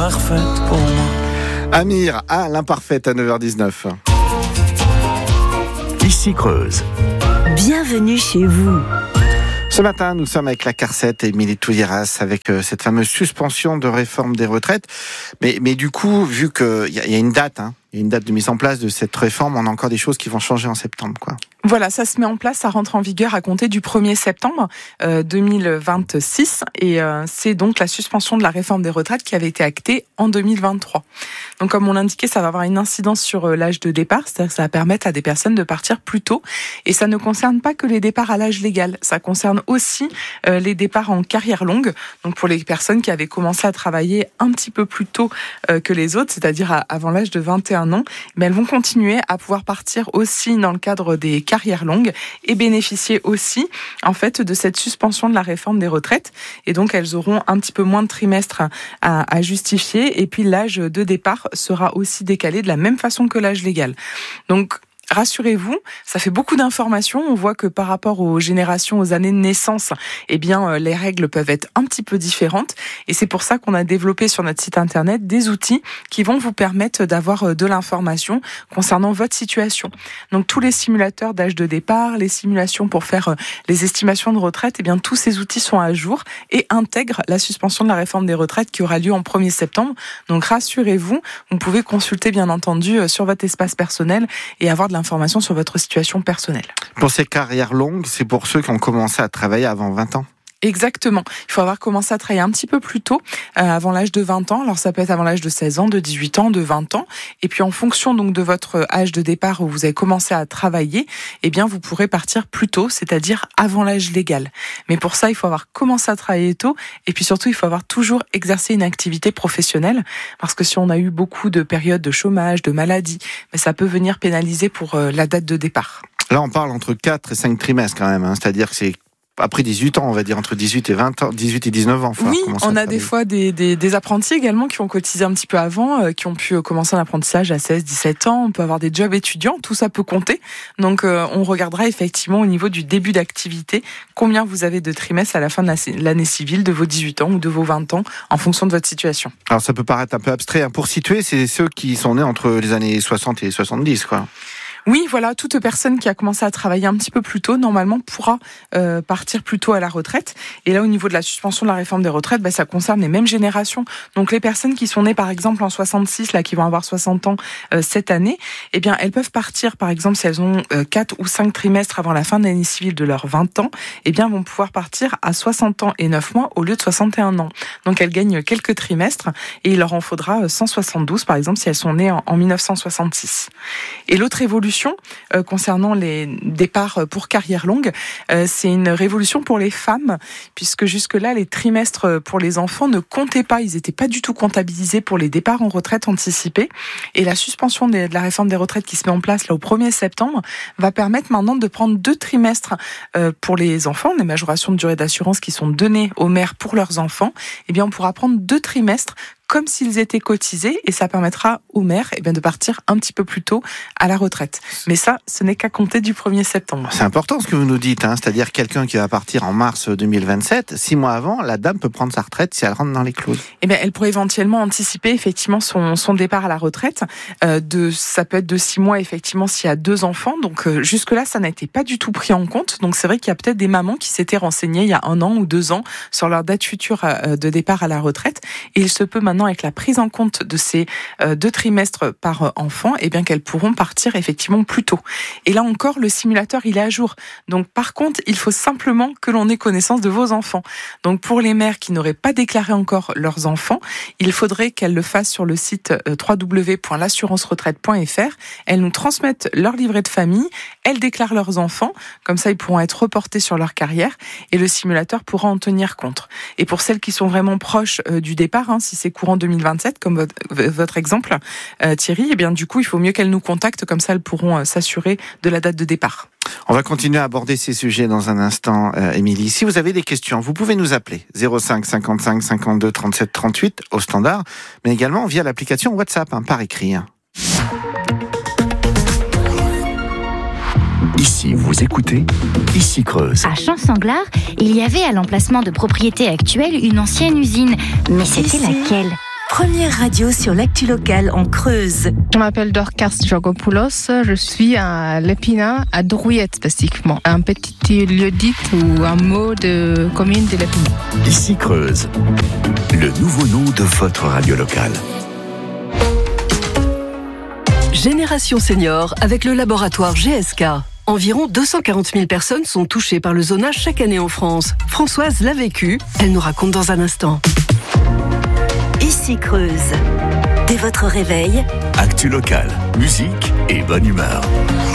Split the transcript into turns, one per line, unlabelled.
l'imparfaite pour moi.
Amir, l'imparfaite à 9h19.
Ici Creuse.
Bienvenue chez vous.
Ce matin, nous sommes avec la CARSET et Émilie Touliras avec cette fameuse suspension de réforme des retraites. Mais du coup, vu qu'il y a une date, il y a une date de mise en place de cette réforme, on a encore des choses qui vont changer en septembre, quoi.
Voilà, ça se met en place, ça rentre en vigueur à compter du 1er septembre 2026 et c'est donc la suspension de la réforme des retraites qui avait été actée en 2023. Donc comme on l'indiquait, ça va avoir une incidence sur l'âge de départ, c'est-à-dire que ça va permettre à des personnes de partir plus tôt et ça ne concerne pas que les départs à l'âge légal, ça concerne aussi les départs en carrière longue, donc pour les personnes qui avaient commencé à travailler un petit peu plus tôt que les autres, c'est-à-dire avant l'âge de 21 ans, mais elles vont continuer à pouvoir partir aussi dans le cadre des carrière longue et bénéficier aussi en fait de cette suspension de la réforme des retraites et donc elles auront un petit peu moins de trimestres à justifier et puis l'âge de départ sera aussi décalé de la même façon que l'âge légal. Donc rassurez-vous, ça fait beaucoup d'informations. On voit que par rapport aux générations, aux années de naissance, les règles peuvent être un petit peu différentes. Et c'est pour ça qu'on a développé sur notre site internet des outils qui vont vous permettre d'avoir de l'information concernant votre situation. Donc tous les simulateurs d'âge de départ, les simulations pour faire les estimations de retraite, tous ces outils sont à jour et intègrent la suspension de la réforme des retraites qui aura lieu en 1er septembre. Donc rassurez-vous, vous pouvez consulter bien entendu sur votre espace personnel et avoir de l'information sur votre situation personnelle.
Pour ces carrières longues, c'est pour ceux qui ont commencé à travailler avant 20 ans.
Exactement. Il faut avoir commencé à travailler un petit peu plus tôt, avant l'âge de 20 ans. Alors ça peut être avant l'âge de 16 ans, de 18 ans, de 20 ans. Et puis en fonction donc de votre âge de départ où vous avez commencé à travailler, vous pourrez partir plus tôt, c'est-à-dire avant l'âge légal. Mais pour ça, il faut avoir commencé à travailler tôt. Et puis surtout, il faut avoir toujours exercé une activité professionnelle. Parce que si on a eu beaucoup de périodes de chômage, de maladie, ça peut venir pénaliser pour la date de départ.
Là, on parle entre 4 et 5 trimestres quand même. C'est-à-dire que c'est après 18 ans, on va dire entre 18 et 20 ans, 18 et 19 ans.
Oui, on a des fois des apprentis également qui ont cotisé un petit peu avant, qui ont pu commencer un apprentissage à 16, 17 ans. On peut avoir des jobs étudiants, tout ça peut compter. Donc, on regardera effectivement au niveau du début d'activité combien vous avez de trimestres à la fin de l'année civile, de vos 18 ans ou de vos 20 ans, en fonction de votre situation.
Alors, ça peut paraître un peu abstrait. Pour situer, c'est ceux qui sont nés entre les années 60 et 70, quoi.
Oui, voilà, toute personne qui a commencé à travailler un petit peu plus tôt, normalement, pourra partir plus tôt à la retraite. Et là, au niveau de la suspension de la réforme des retraites, ça concerne les mêmes générations. Donc, les personnes qui sont nées, par exemple, en 66, là, qui vont avoir 60 ans cette année, elles peuvent partir, par exemple, si elles ont 4 ou 5 trimestres avant la fin de l'année civile de leurs 20 ans, vont pouvoir partir à 60 ans et 9 mois au lieu de 61 ans. Donc, elles gagnent quelques trimestres et il leur en faudra 172, par exemple, si elles sont nées en 1966. Et l'autre évolution concernant les départs pour carrière longue, c'est une révolution pour les femmes, puisque jusque-là, les trimestres pour les enfants ne comptaient pas, ils n'étaient pas du tout comptabilisés pour les départs en retraite anticipés. Et la suspension de la réforme des retraites qui se met en place là au 1er septembre va permettre maintenant de prendre 2 trimestres pour les enfants, les majorations de durée d'assurance qui sont données aux mères pour leurs enfants. On pourra prendre 2 trimestres comme s'ils étaient cotisés et ça permettra aux mères de partir un petit peu plus tôt à la retraite. Mais ça, ce n'est qu'à compter du 1er septembre.
C'est important ce que vous nous dites, c'est-à-dire quelqu'un qui va partir en mars 2027, 6 mois avant, la dame peut prendre sa retraite si elle rentre dans les clauses.
Elle pourrait éventuellement anticiper effectivement son départ à la retraite. Ça peut être de 6 mois effectivement s'il y a 2 enfants. Donc jusque-là, ça n'a été pas du tout pris en compte. Donc c'est vrai qu'il y a peut-être des mamans qui s'étaient renseignées il y a 1 an ou 2 ans sur leur date future de départ à la retraite. Et il se peut maintenant, avec la prise en compte de ces 2 trimestres par enfant, qu'elles pourront partir effectivement plus tôt. Et là encore, le simulateur, il est à jour. Donc par contre, il faut simplement que l'on ait connaissance de vos enfants. Donc pour les mères qui n'auraient pas déclaré encore leurs enfants, il faudrait qu'elles le fassent sur le site www.l'assuranceretraite.fr. Elles nous transmettent leur livret de famille, elles déclarent leurs enfants, comme ça ils pourront être reportés sur leur carrière et le simulateur pourra en tenir compte. Et pour celles qui sont vraiment proches du départ, si c'est courant 2027, comme votre exemple, Thierry, du coup, il faut mieux qu'elles nous contactent, comme ça elles pourront s'assurer de la date de départ.
On va continuer à aborder ces sujets dans un instant, Émilie. Si vous avez des questions, vous pouvez nous appeler 05 55 52 37 38 au standard, mais également via l'application WhatsApp, par écrit.
Ici, vous écoutez Ici Creuse.
À Champ-Sanglard, il y avait à l'emplacement de propriété actuelle une ancienne usine. Mais c'était laquelle ? première radio sur l'actu locale en Creuse.
Je m'appelle Dorcas Georgopoulos, je suis à Lépina, à Drouillette spécifiquement, un petit lieu dit ou un mot de commune de Lépina.
Ici Creuse, le nouveau nom de votre radio locale.
Génération Senior avec le laboratoire GSK. Environ 240 000 personnes sont touchées par le zonage chaque année en France. Françoise l'a vécu, elle nous raconte dans un instant.
Ici Creuse. Dès votre réveil,
Actu locale, musique et bonne humeur.